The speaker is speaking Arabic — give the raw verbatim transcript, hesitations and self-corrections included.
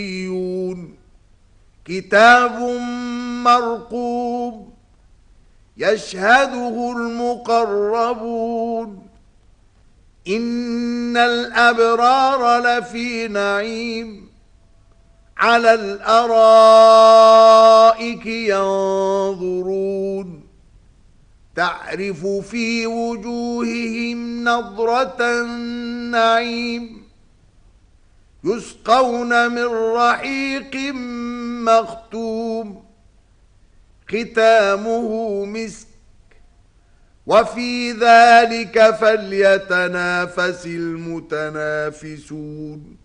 كتاب مرقوم يشهده المقربون إن الأبرار لفي نعيم على الأرائك ينظرون تعرف في وجوههم نضرة النعيم يسقون من رحيق مختوم ختامه مسك وفي ذلك فليتنافس المتنافسون